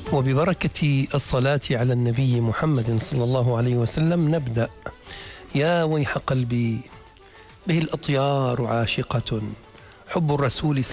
وببركة الصلاة على النبي محمد صلى الله عليه وسلم نبدأ. يا ويح قلبي به الأطيار عاشقة، حب الرسول